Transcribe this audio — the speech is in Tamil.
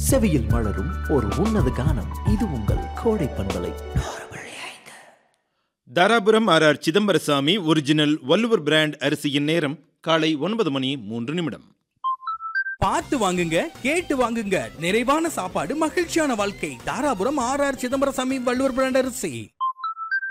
செவியில் மலரும் ஒரு உன்னத கானம். இது உங்கள் கோடை பண்பலை. Dharapuram R Chidambarasamy original Valluvar brand அரிசியின் நேரம் காலை 9:03. பார்த்து வாங்குங்க, கேட்டு வாங்குங்க. நிறைவான சாப்பாடு, மகிழ்ச்சியான வாழ்க்கை. தாராபுரம் ஆர் சிதம்பரசாமி வள்ளுவர் பிராண்ட் அரிசி.